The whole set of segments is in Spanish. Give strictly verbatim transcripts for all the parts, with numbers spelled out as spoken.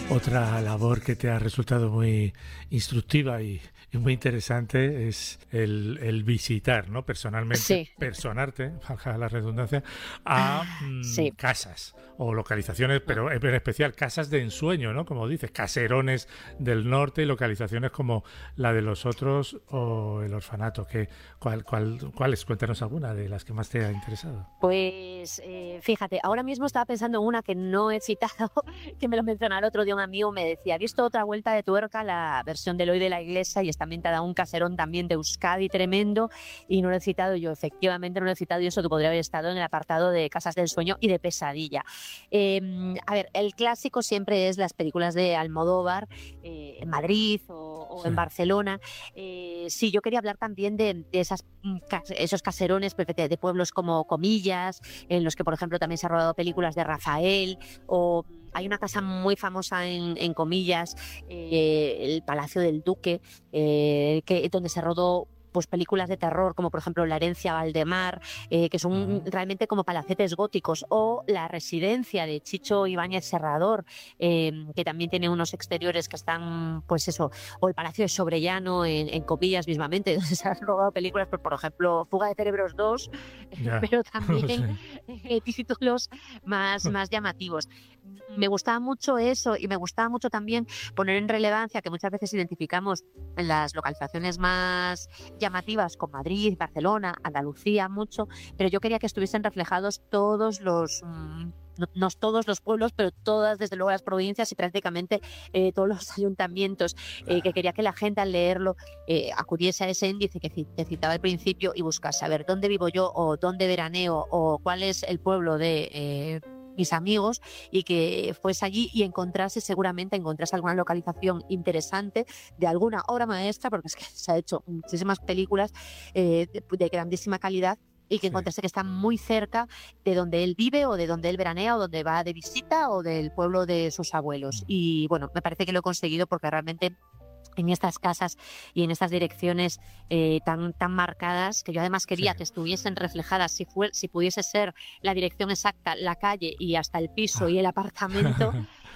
Otra labor que te ha resultado muy instructiva y, y muy interesante es el, el visitar, ¿no? Personalmente, Sí, personarte, valga la redundancia, a mm, sí. casas o localizaciones, pero en especial casas de ensueño, ¿no? Como dices, caserones del norte y localizaciones como la de los otros o el orfanato. Que, ¿cuál, cuál, ¿Cuáles? Cuéntanos alguna de las que más te ha interesado. Pues eh, fíjate, ahora mismo estaba pensando en una que no he citado, que me lo mencionaba el otro día un amigo, me decía, he visto otra vuelta de tuerca, la versión de Eloy de la Iglesia, y está ambientada un caserón también de Euskadi tremendo, y no lo he citado yo, efectivamente no lo he citado, y eso que podría haber estado en el apartado de Casas del Sueño y de Pesadilla. Eh, a ver, el clásico siempre es las películas de Almodóvar, eh, en Madrid o, o Sí. en Barcelona. Eh, sí, yo quería hablar también de, de esas, mm, cas- esos caserones pues, de, de pueblos como Comillas, en los que, por ejemplo, también se han rodado películas de Rafael, o hay una casa muy famosa en, en Comillas, eh, el Palacio del Duque, eh, que, donde se rodó pues películas de terror como por ejemplo La herencia Valdemar, eh, que son Ah, realmente como palacetes góticos, o La residencia de Chicho Ibáñez Serrador, eh, que también tiene unos exteriores que están, pues eso, o el Palacio de Sobrellano en, en Comillas mismamente, donde se han rodado películas, por, por ejemplo, Fuga de Cerebros dos, ya. pero también Sí. eh, títulos más, más llamativos. Me gustaba mucho eso, y me gustaba mucho también poner en relevancia que muchas veces identificamos en las localizaciones más llamativas con Madrid, Barcelona, Andalucía, mucho, pero yo quería que estuviesen reflejados todos los... mmm, no, no todos los pueblos, pero todas, desde luego, las provincias y prácticamente eh, todos los ayuntamientos, eh, que quería que la gente al leerlo eh, acudiese a ese índice que ci- te citaba al principio y buscase a ver dónde vivo yo, o dónde veraneo, o cuál es el pueblo de eh, mis amigos, y que fuese allí y encontrase, seguramente encontrase alguna localización interesante de alguna obra maestra, porque es que se ha hecho muchísimas películas eh, de, de grandísima calidad, y que Sí. encontrase que está muy cerca de donde él vive, o de donde él veranea, o donde va de visita, o del pueblo de sus abuelos. Y bueno, me parece que lo he conseguido, porque realmente en estas casas y en estas direcciones eh, tan, tan marcadas, que yo además Sí. quería que estuviesen reflejadas, si, fue, si pudiese ser la dirección exacta, la calle y hasta el piso y el apartamento.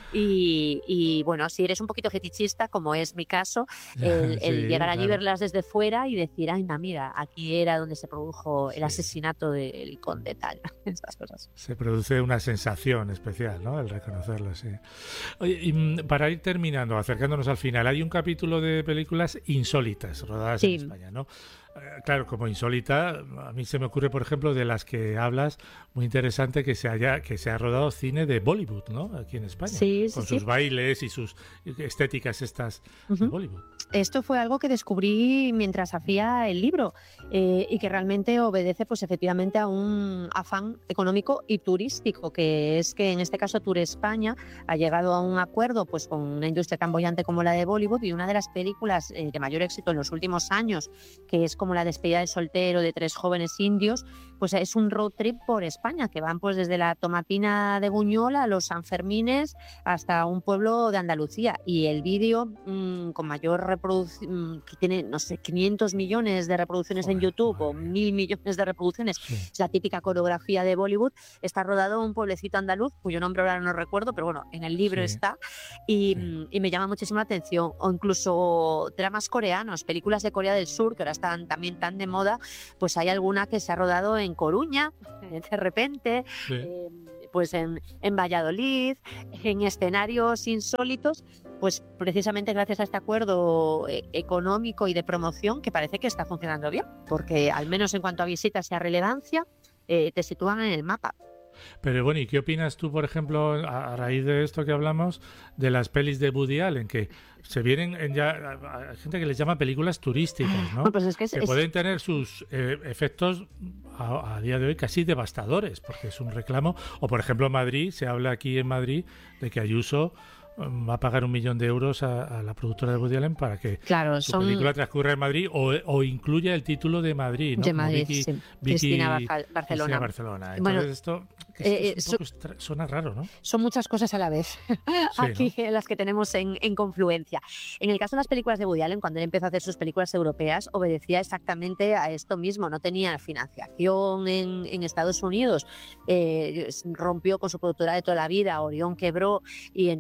Y, y bueno, si eres un poquito fetichista, como es mi caso, el, el Sí, llegar allí, claro. verlas desde fuera y decir, ay, no, mira, aquí era donde se produjo el Sí. asesinato del conde tal, estas cosas. Se produce una sensación especial, ¿no? El reconocerlo, sí. Oye, y mm, para ir terminando, acercándonos al final, hay un capítulo de películas insólitas rodadas en Sí. España, ¿no? Eh, Claro, como insólita, a mí se me ocurre, por ejemplo, de las que hablas, muy interesante que se haya que se ha rodado cine de Bollywood, ¿no? Aquí en España, Sí, sí, con sí. sus bailes y sus estéticas estas de Ujú. Bollywood. Esto fue algo que descubrí mientras hacía el libro, eh, y que realmente obedece pues efectivamente a un afán económico y turístico, que es que en este caso Tour España ha llegado a un acuerdo pues con una industria tan bollante como la de Bollywood, y una de las películas eh, de mayor éxito en los últimos años, que es como La despedida del soltero de tres jóvenes indios, pues es un road trip por España, que van pues desde la Tomatina de Buñola a los Sanfermines hasta un pueblo de Andalucía, y el vídeo mmm, con mayor reproducción, que tiene, no sé, quinientos millones de reproducciones en Joder, YouTube, o madre mía. mil millones de reproducciones, Sí, es la típica coreografía de Bollywood. Está rodado en un pueblecito andaluz, cuyo nombre ahora no recuerdo, pero bueno, en el libro sí, está, y, sí. mm, y me llama muchísimo la atención. O incluso dramas coreanos, películas de Corea del Sur, que ahora están también tan de moda, pues hay alguna que se ha rodado en Coruña, de repente, Sí. eh, pues en, en Valladolid, en escenarios insólitos, pues precisamente gracias a este acuerdo eh, económico y de promoción, que parece que está funcionando bien, porque al menos en cuanto a visitas y a relevancia, eh, te sitúan en el mapa. Pero bueno, ¿y qué opinas tú, por ejemplo, a, a raíz de esto que hablamos, de las pelis de Woody Allen, que se vienen en ya, hay gente que les llama películas turísticas, Bueno, ¿no? pues es que es, Que es pueden tener sus eh, efectos a, a día de hoy casi devastadores, porque es un reclamo. O por ejemplo, Madrid, se habla aquí en Madrid de que Ayuso va a pagar un millón de euros a, a la productora de Woody Allen para que claro, su son película transcurra en Madrid o, o incluya el título de Madrid, ¿no? de Como Madrid, Vicky, sí. Cristina Vicky Barja- Cristina Barcelona. Barcelona. Bueno, Entonces esto es, eh, es eh, un su- poco extra- suena raro, ¿no? son muchas cosas a la vez Sí, aquí ¿no? en las que tenemos en, en confluencia. En el caso de las películas de Woody Allen, cuando él empezó a hacer sus películas europeas, obedecía exactamente a esto mismo. No tenía financiación en, en Estados Unidos, eh, rompió con su productora de toda la vida, Orión quebró, y entonces empezó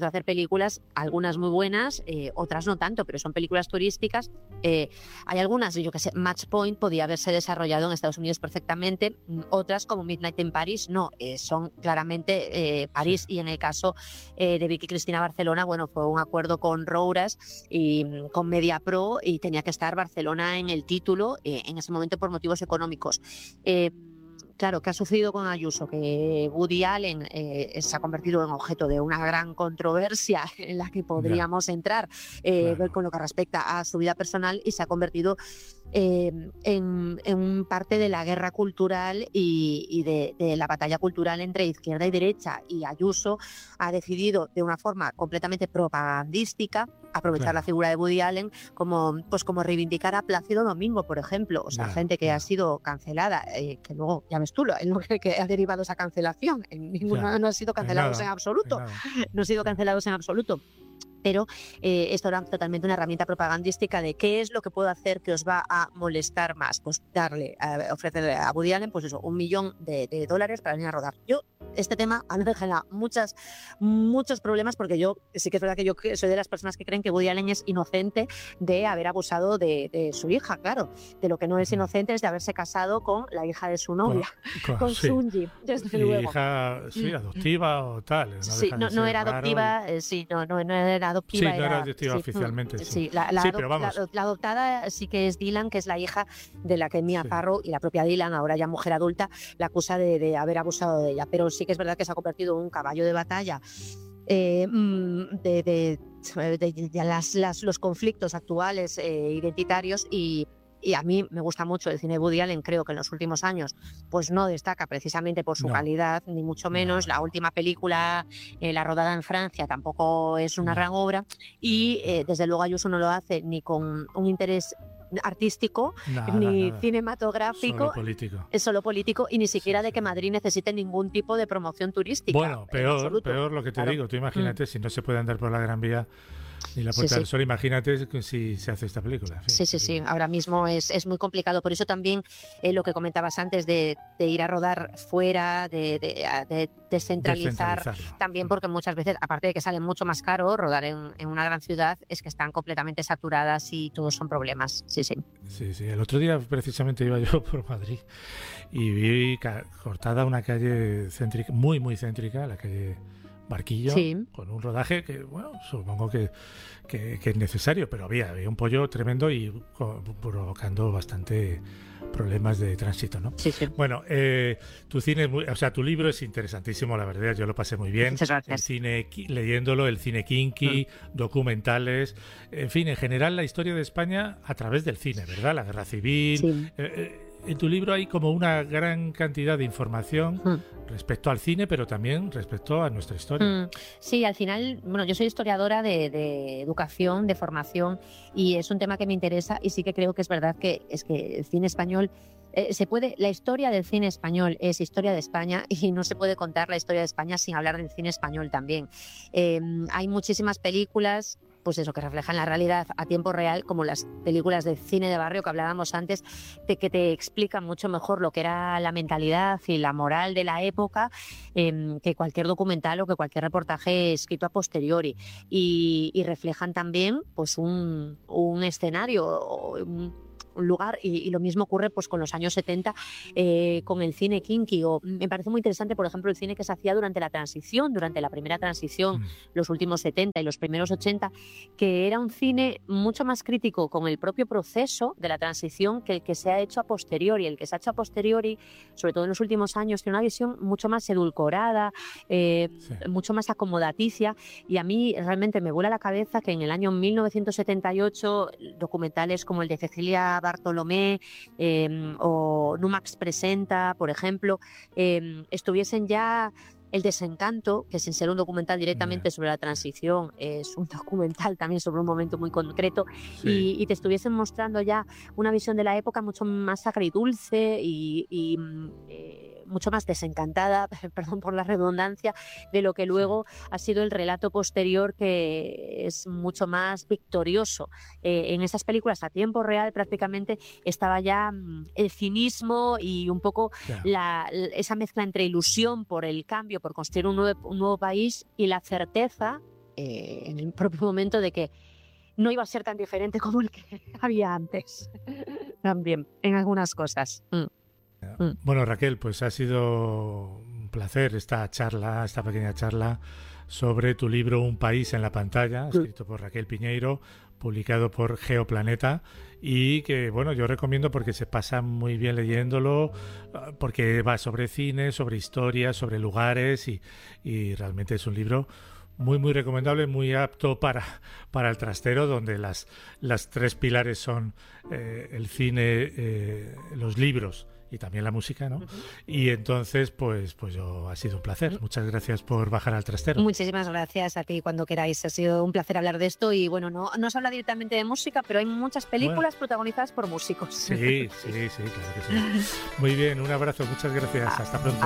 de hacer películas, algunas muy buenas, eh, otras no tanto, pero son películas turísticas. Eh, hay algunas, yo que sé, Match Point podía haberse desarrollado en Estados Unidos perfectamente, otras como Midnight in Paris no, eh, son claramente eh, París, sí. Y en el caso eh, de Vicky Cristina Barcelona, bueno, fue un acuerdo con Rouras y con Mediapro y tenía que estar Barcelona en el título eh, en ese momento por motivos económicos. Eh, Claro, ¿qué ha sucedido con Ayuso? Que Woody Allen eh, se ha convertido en objeto de una gran controversia en la que podríamos yeah. entrar eh, claro. con lo que respecta a su vida personal y se ha convertido eh, en, en parte de la guerra cultural y, y de, de la batalla cultural entre izquierda y derecha. Y Ayuso ha decidido de una forma completamente propagandística aprovechar claro. la figura de Woody Allen como, pues como reivindicar a Plácido Domingo, por ejemplo. O sea, yeah, gente que yeah. ha sido cancelada, eh, que luego, ya ves tú, lo, lo que, que ha derivado esa cancelación. Ninguno yeah. no ha sido cancelados en absoluto. No han sido cancelados en absoluto. Pero eh, esto era totalmente una herramienta propagandística de qué es lo que puedo hacer que os va a molestar más. Pues darle, eh, ofrecerle a Woody Allen, pues eso, un millón de, de dólares para venir a rodar. Yo, este tema a mí me genera muchas, muchos problemas porque yo sí que es verdad que yo soy de las personas que creen que Woody Allen es inocente de haber abusado de, de su hija, claro. De lo que no es inocente es de haberse casado con la hija de su novia, con, con, con sí. Sunji. Desde luego. Hija, sí, adoptiva o tal. No sí, no, no era adoptiva, y... eh, sí, no, no, no era adoptiva. Sí, no era, era adoptiva sí, oficialmente. Sí, sí la, la, sí adop, pero vamos. La, la adoptada sí que es Dylan, que es la hija de la que Mia sí. Farrow y la propia Dylan, ahora ya mujer adulta, la acusa de, de haber abusado de ella. Pero sí que es verdad que se ha convertido en un caballo de batalla eh, de, de, de, de, de las, las, los conflictos actuales eh, identitarios y Y a mí me gusta mucho el cine de Woody Allen, creo que en los últimos años pues no destaca precisamente por su no. calidad, ni mucho menos. No. La última película, eh, la rodada en Francia, tampoco es una no. gran obra. Y eh, desde luego Ayuso no lo hace ni con un interés artístico, nada, ni nada. cinematográfico, solo político. Es solo político y ni siquiera sí, de que Madrid necesite ningún tipo de promoción turística. Bueno, peor, peor lo que te claro. digo. Tú imagínate, mm. si no se puede andar por la Gran Vía ni la Puerta sí, del sí. Sol, imagínate si se hace esta película. Sí, sí, sí, sí. Ahora mismo es, es muy complicado. Por eso también eh, lo que comentabas antes de, de ir a rodar fuera, de, de, de descentralizar, también porque muchas veces, aparte de que sale mucho más caro rodar en, en una gran ciudad, es que están completamente saturadas y todos son problemas. Sí, sí. Sí, sí. El otro día precisamente iba yo por Madrid y vi cortada una calle céntrica, muy, muy céntrica, la calle Barquillo, sí. con un rodaje que, bueno, supongo que, que, que es necesario, pero había, había un pollo tremendo y co- provocando bastante problemas de tránsito, ¿no? Sí, sí. Bueno, eh, tu cine, es muy, o sea, tu libro es interesantísimo, la verdad, yo lo pasé muy bien. Muchas gracias. El cine, leyéndolo, el cine kinky, mm. documentales, en fin, en general la historia de España a través del cine, ¿verdad? La guerra civil. Sí. Eh, eh, en tu libro hay como una gran cantidad de información mm. respecto al cine, pero también respecto a nuestra historia. Mm. Sí, al final, bueno, yo soy historiadora de, de educación, de formación, y es un tema que me interesa y sí que creo que es verdad que es que el cine español eh, se puede, la historia del cine español es historia de España y no se puede contar la historia de España sin hablar del cine español también. Eh, hay muchísimas películas, pues eso, que reflejan la realidad a tiempo real, como las películas de cine de barrio que hablábamos antes, de que te explican mucho mejor lo que era la mentalidad y la moral de la época eh, que cualquier documental o que cualquier reportaje escrito a posteriori. Y, y reflejan también pues un, un escenario, un, un lugar, y, y lo mismo ocurre pues con los años setenta eh, con el cine kinky. O, me parece muy interesante, por ejemplo, el cine que se hacía durante la transición, durante la primera transición, mm. los últimos setenta y los primeros ochenta, que era un cine mucho más crítico con el propio proceso de la transición que el que se ha hecho a posteriori. El que se ha hecho a posteriori, sobre todo en los últimos años, tiene una visión mucho más edulcorada, eh, sí. mucho más acomodaticia, y a mí realmente me vuela la cabeza que en el año mil novecientos setenta y ocho documentales como el de Cecilia Bartolomé eh, o Numax Presenta, por ejemplo, eh, estuviesen ya El Desencanto, que sin ser un documental directamente yeah. sobre la transición, es un documental también sobre un momento muy concreto, sí. y, y te estuviesen mostrando ya una visión de la época mucho más agridulce y, y eh, mucho más desencantada, perdón por la redundancia, de lo que luego sí. ha sido el relato posterior, que es mucho más victorioso. Eh, en esas películas a tiempo real prácticamente estaba ya mm, el cinismo y un poco yeah. la, esa mezcla entre ilusión por el cambio, por construir un nuevo, un nuevo país, y la certeza eh, en el propio momento de que no iba a ser tan diferente como el que había antes. También, en algunas cosas. Mm. Mm. Bueno, Raquel, pues ha sido un placer esta charla, esta pequeña charla sobre tu libro Un país en la pantalla, escrito por Raquel Piñeiro, publicado por Geoplaneta, y que, bueno, yo recomiendo porque se pasa muy bien leyéndolo, porque va sobre cine, sobre historia, sobre lugares, y, y realmente es un libro muy, muy recomendable, muy apto para, para el trastero, donde las, las tres pilares son eh, el cine, eh, los libros y también la música, ¿no? Uh-huh. Y entonces, pues, pues yo, ha sido un placer. Uh-huh. Muchas gracias por bajar al trastero. Muchísimas gracias a ti cuando queráis. Ha sido un placer hablar de esto y, bueno, no, no se habla directamente de música, pero hay muchas películas bueno. protagonizadas por músicos. Sí, sí, sí, claro que sí. Muy bien, un abrazo, muchas gracias. Hasta pronto.